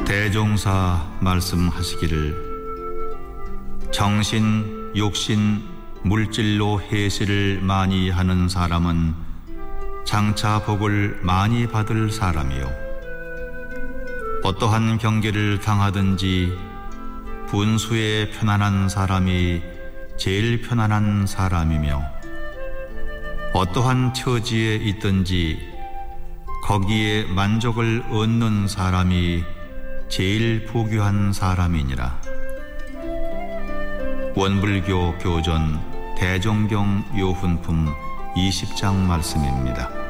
대종사 말씀하시기를 정신, 육신, 물질로 해시를 많이 하는 사람은 장차 복을 많이 받을 사람이요 어떠한 경계를 당하든지 분수에 편안한 사람이 제일 편안한 사람이며 어떠한 처지에 있든지 거기에 만족을 얻는 사람이 제일 부귀한 사람이니라. 원불교 교전 대종경 요훈품 20장 말씀입니다.